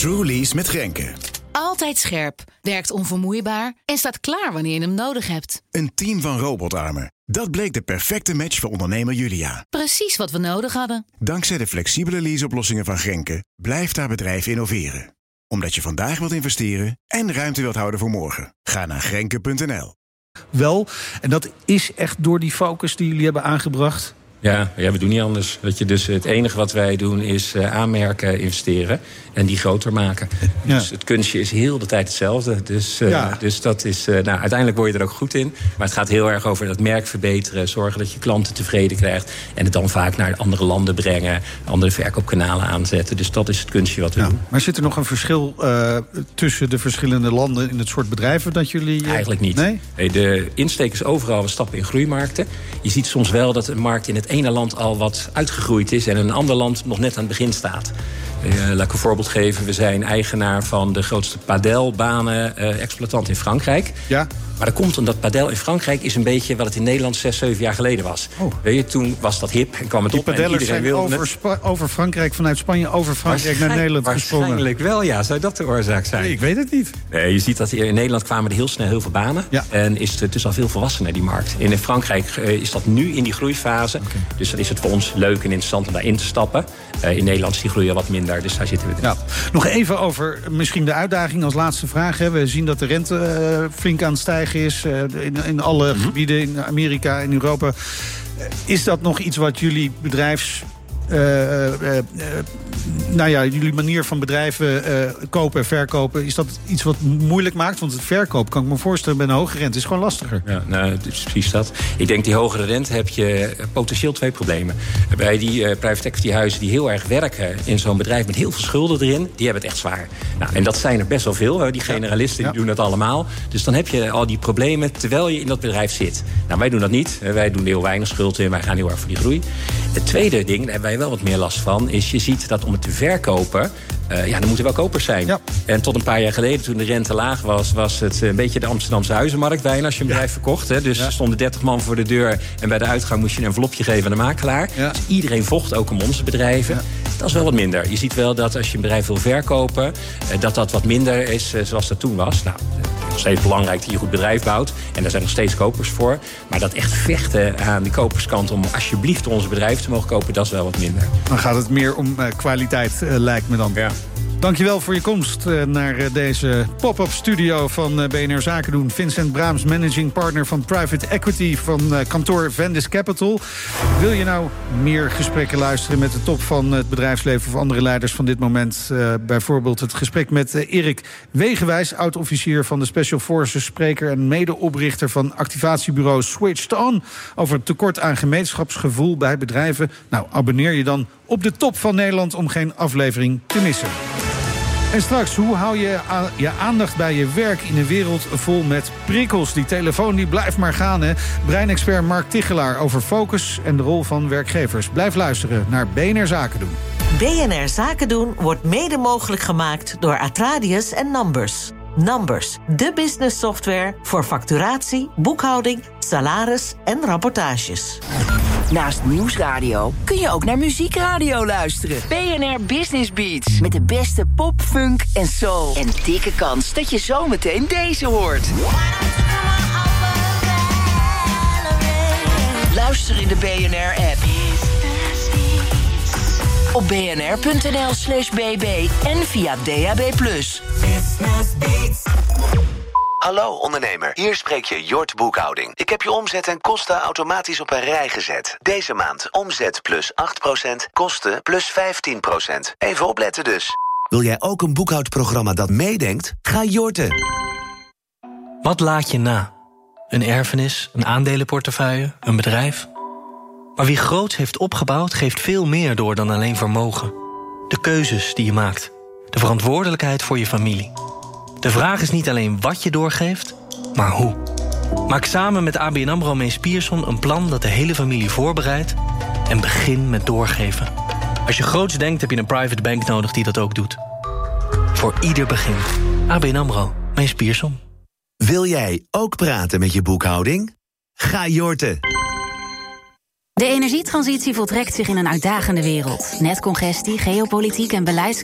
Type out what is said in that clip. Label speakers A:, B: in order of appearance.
A: True Lease met Grenke.
B: Altijd scherp, werkt onvermoeibaar en staat klaar wanneer je hem nodig hebt.
A: Een team van robotarmen. Dat bleek de perfecte match voor ondernemer Julia.
B: Precies wat we nodig hadden.
A: Dankzij de flexibele leaseoplossingen van Grenke blijft haar bedrijf innoveren. Omdat je vandaag wilt investeren en ruimte wilt houden voor morgen. Ga naar Grenke.nl.
C: Wel, en dat is echt door die focus die jullie hebben aangebracht.
D: Ja, we doen niet anders. Dus het enige wat wij doen is aanmerken, investeren en die groter maken.
C: Ja.
D: Dus het kunstje is heel de tijd hetzelfde. Dus dat is, uiteindelijk word je er ook goed in. Maar het gaat heel erg over dat merk verbeteren, zorgen dat je klanten tevreden krijgt en het dan vaak naar andere landen brengen, andere verkoopkanalen aanzetten. Dus dat is het kunstje wat we doen.
C: Maar zit er nog een verschil tussen de verschillende landen in het soort bedrijven dat jullie...
D: Eigenlijk niet.
C: Nee?
D: Nee, de insteek is overal, we stappen in groeimarkten. Je ziet soms wel dat een markt in het ene land al wat uitgegroeid is en een ander land nog net aan het begin staat. Laat ik een voorbeeld geven. We zijn eigenaar van de grootste padelbanen-exploitant in Frankrijk.
C: Ja.
D: Maar dat komt omdat padel in Frankrijk is een beetje wat het in Nederland 6-7 jaar geleden was. Weet je, toen was dat hip en kwam het op en iedereen
C: zijn
D: wilde
C: over Frankrijk, vanuit Spanje over Frankrijk naar Nederland gesprongen.
D: Waarschijnlijk wel, ja. Zou dat de oorzaak zijn?
C: Nee, ik weet het niet.
D: Nee, je ziet dat in Nederland kwamen er heel snel heel veel banen. Ja. En is het dus al veel volwassener, die markt. In Frankrijk is dat nu in die groeifase. Okay. Dus dan is het voor ons leuk en interessant om daarin te stappen. In Nederland is die groei al wat minder, dus daar zitten we in.
C: Ja. Nog even over misschien de uitdaging als laatste vraag. Hè. We zien dat de rente flink aan het stijgen is. In alle gebieden, in Amerika, in Europa. Is dat nog iets wat jullie jullie manier van bedrijven kopen en verkopen, is dat iets wat moeilijk maakt? Want het verkoop, kan ik me voorstellen, bij een hoge rente is gewoon lastiger.
D: Ja, het is precies dat. Ik denk die hogere rente heb je potentieel 2 problemen. Bij die private equity huizen die heel erg werken in zo'n bedrijf met heel veel schulden erin, die hebben het echt zwaar. En dat zijn er best wel veel. Die generalisten die doen dat allemaal. Dus dan heb je al die problemen terwijl je in dat bedrijf zit. Wij doen dat niet. Wij doen heel weinig schuld in. Wij gaan heel erg voor die groei. Het tweede ding, daar hebben wij wel wat meer last van, is je ziet dat om het te verkopen, dan moeten wel kopers zijn. Ja. En tot een paar jaar geleden, toen de rente laag was, was het een beetje de Amsterdamse huizenmarkt bijna als je een bedrijf verkocht. Hè. Dus er stonden 30 man voor de deur en bij de uitgang moest je een envelopje geven aan de makelaar. Ja. Dus iedereen vocht, ook om onze bedrijven. Ja. Dat is wel wat minder. Je ziet wel dat als je een bedrijf wil verkopen, dat wat minder is zoals dat toen was. Het is nog steeds belangrijk dat je een goed bedrijf bouwt. En daar zijn nog steeds kopers voor. Maar dat echt vechten aan de koperskant om alsjeblieft onze bedrijf te mogen kopen, dat is wel wat minder.
C: Dan gaat het meer om kwaliteit, lijkt me dan. Ja. Dankjewel voor je komst naar deze pop-up studio van BNR Zaken doen. Vincent Braams, managing partner van Private Equity van kantoor Vendis Capital. Wil je nou meer gesprekken luisteren met de top van het bedrijfsleven of andere leiders van dit moment? Bijvoorbeeld het gesprek met Erik Wegenwijs, oud-officier van de Special Forces, spreker en medeoprichter van activatiebureau Switched On, over het tekort aan gemeenschapsgevoel bij bedrijven. Nou, abonneer je dan op de top van Nederland om geen aflevering te missen. En straks, hoe hou je je aandacht bij je werk in een wereld vol met prikkels? Die telefoon die blijft maar gaan, hè? Breinexpert Mark Tichelaar over focus en de rol van werkgevers. Blijf luisteren naar BNR Zaken doen.
E: BNR Zaken doen wordt mede mogelijk gemaakt door Atradius en Numbers. Numbers, de business software voor facturatie, boekhouding, salaris en rapportages.
F: Naast Nieuwsradio kun je ook naar Muziekradio luisteren. BNR Business Beats. Met de beste pop, funk en soul. En dikke kans dat je zometeen deze hoort. Luister in de BNR-app. Op bnr.nl/bb en via DAB+.
G: Hallo ondernemer, hier spreek je Jort Boekhouding. Ik heb je omzet en kosten automatisch op een rij gezet. Deze maand omzet plus 8%, kosten plus 15%. Even opletten dus.
H: Wil jij ook een boekhoudprogramma dat meedenkt? Ga Jorten.
I: Wat laat je na? Een erfenis, een aandelenportefeuille, een bedrijf? Maar wie groots heeft opgebouwd, geeft veel meer door dan alleen vermogen. De keuzes die je maakt. De verantwoordelijkheid voor je familie. De vraag is niet alleen wat je doorgeeft, maar hoe. Maak samen met ABN AMRO Mees Pierson een plan dat de hele familie voorbereidt en begin met doorgeven. Als je groots denkt, heb je een private bank nodig die dat ook doet. Voor ieder begin. ABN AMRO Mees Pierson.
H: Wil jij ook praten met je boekhouding? Ga Jorten.
J: De energietransitie voltrekt zich in een uitdagende wereld. Netcongestie, geopolitiek en beleids